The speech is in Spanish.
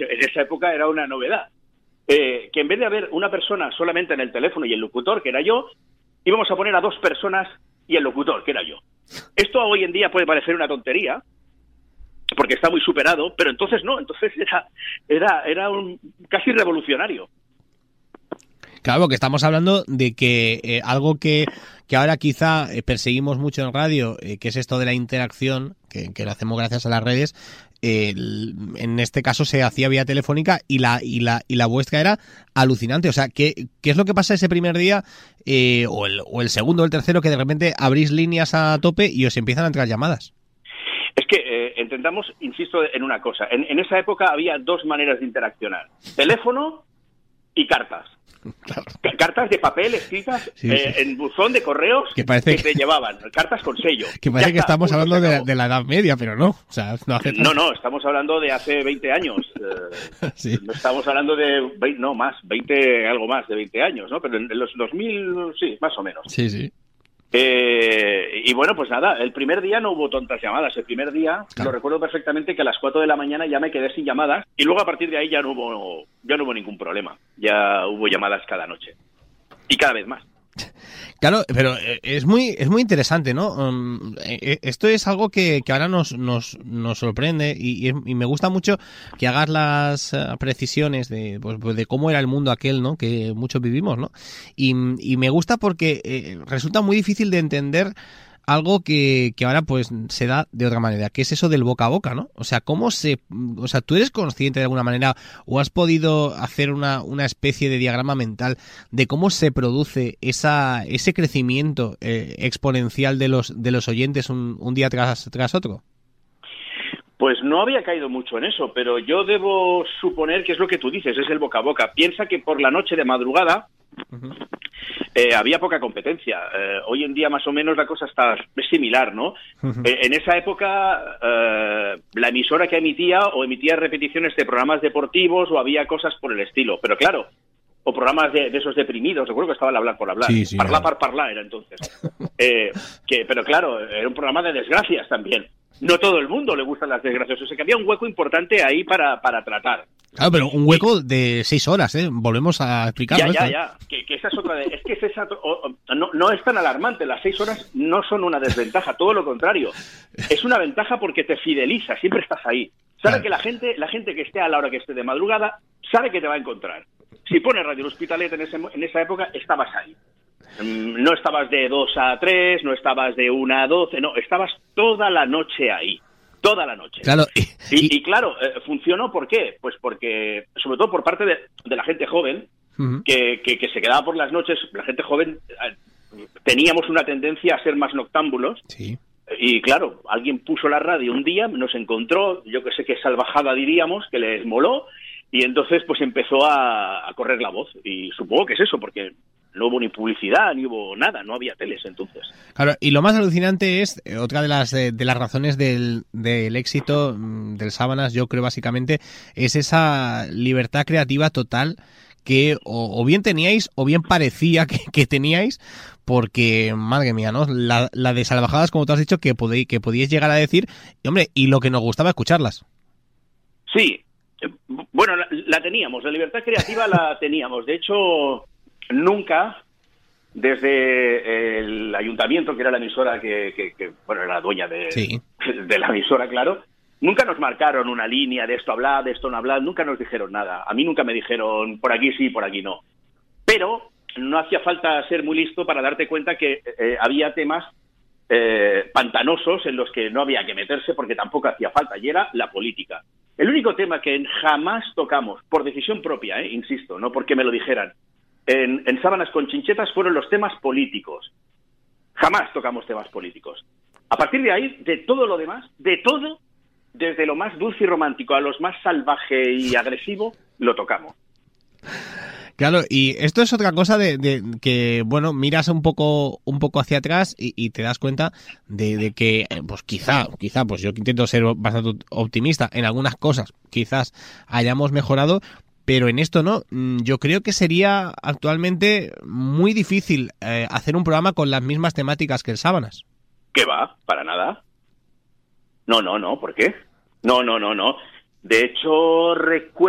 en esa época era una novedad. Que en vez de haber una persona solamente en el teléfono y el locutor, que era yo, íbamos a poner a 2 personas y el locutor, que era yo. Esto hoy en día puede parecer una tontería, porque está muy superado, pero entonces no, entonces era un casi revolucionario. Claro, que estamos hablando de que algo que ahora quizá perseguimos mucho en radio, que es esto de la interacción, que lo hacemos gracias a las redes, en este caso se hacía vía telefónica y la vuestra era alucinante. O sea, ¿qué es lo que pasa ese primer día, o el segundo o el tercero, que de repente abrís líneas a tope y os empiezan a entrar llamadas? Es que entendamos, insisto en una cosa, en esa época había 2 maneras de interaccionar: teléfono y cartas. Claro. Cartas de papel escritas en buzón de correos que te llevaban, cartas con sello. Que parece que estamos hablando de la Edad Media, pero no. O sea, no, estamos hablando de hace 20 años. Sí. No estamos hablando de 20, algo más de 20 años, ¿no? Pero en los 2000, sí, más o menos. Sí. Y bueno, pues nada, el primer día no hubo tontas llamadas. El primer día, lo recuerdo perfectamente, que a las 4 de la mañana ya me quedé sin llamadas, y luego a partir de ahí ya no hubo ningún problema. Ya hubo llamadas cada noche y cada vez más. Claro, pero es muy interesante, ¿no? Esto es algo que ahora nos sorprende, y me gusta mucho que hagas las precisiones de cómo era el mundo aquel, ¿no? Que muchos vivimos, ¿no? Y me gusta porque resulta muy difícil de entender algo que ahora pues se da de otra manera, que es eso del boca a boca, ¿no? O sea, ¿tú eres consciente de alguna manera, o has podido hacer una especie de diagrama mental de cómo se produce ese crecimiento exponencial de los oyentes un día tras otro? Pues no había caído mucho en eso, pero yo debo suponer que es lo que tú dices, es el boca a boca. Piensa que por la noche de madrugada había poca competencia. Hoy en día más o menos la cosa es similar, ¿no? En esa época la emisora que emitía repeticiones de programas deportivos, o había cosas por el estilo, pero claro, o programas de esos deprimidos. Recuerdo que estaba el Hablar por Hablar, sí, Parlar par Parlar era entonces. Pero claro, era un programa de desgracias también. No todo el mundo le gustan las desgracias, o sea que había un hueco importante ahí para tratar. Claro, pero un hueco de 6 horas, ¿eh? Volvemos a explicarlo. Ya. Que esa es otra. Es que no es tan alarmante. Las 6 horas no son una desventaja, todo lo contrario. Es una ventaja porque te fideliza, siempre estás ahí. Sabe que la gente que esté a la hora que esté de madrugada, sabe que te va a encontrar. Si pones Radio L'Hospitalet en esa época, estabas ahí. No estabas de 2 a 3, no estabas de 1 a 12, no, estabas toda la noche ahí. Toda la noche. Claro. Y claro, funcionó, ¿por qué? Pues porque, sobre todo por parte de la gente joven, que se quedaba por las noches. La gente joven teníamos una tendencia a ser más noctámbulos. Sí. Y claro, alguien puso la radio un día, nos encontró, yo que sé qué salvajada diríamos, que les moló, y entonces pues empezó a correr la voz. Y supongo que es eso, porque no hubo ni publicidad, ni hubo nada, no había teles entonces. Claro, y lo más alucinante es, otra de las razones del éxito del Sábanas, yo creo básicamente, es esa libertad creativa total que o bien teníais, o bien parecía que teníais, porque, madre mía, ¿no? La de salvajadas, como tú has dicho, que podíais llegar a decir, y hombre, y lo que nos gustaba escucharlas. Sí, bueno, la teníamos, la libertad creativa la teníamos. De hecho, nunca, desde el ayuntamiento, que era la emisora que era la dueña de la emisora, claro, nunca nos marcaron una línea de esto hablar, de esto no hablar, nunca nos dijeron nada. A mí nunca me dijeron por aquí sí, por aquí no. Pero no hacía falta ser muy listo para darte cuenta que había temas pantanosos en los que no había que meterse, porque tampoco hacía falta, y era la política. El único tema que jamás tocamos, por decisión propia, insisto, no porque me lo dijeran, en Sábanas con Chinchetas, fueron los temas políticos. Jamás tocamos temas políticos. A partir de ahí, de todo lo demás, de todo, desde lo más dulce y romántico a lo más salvaje y agresivo, lo tocamos. Claro, y esto es otra cosa de que, bueno, miras un poco hacia atrás y te das cuenta de que, pues quizá, pues yo intento ser bastante optimista, en algunas cosas quizás hayamos mejorado, pero en esto no. Yo creo que sería actualmente muy difícil hacer un programa con las mismas temáticas que el Sábanas. ¿Qué va? ¿Para nada? No, ¿por qué? No. De hecho, recuerdo